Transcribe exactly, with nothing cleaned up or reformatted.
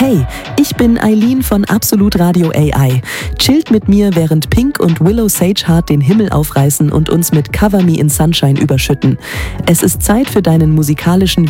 Hey, ich bin Eileen von Absolut Radio A I. Chillt mit mir, während Pink und Willow Sageheart den Himmel aufreißen und uns mit Cover Me in Sunshine überschütten. Es ist Zeit für deinen musikalischen